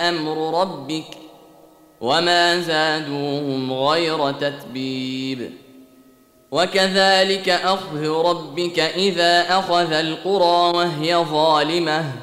أمر ربك وما زادوهم غير تتبيب وكذلك أخذ ربك إذا أخذ القرى وهي ظالمة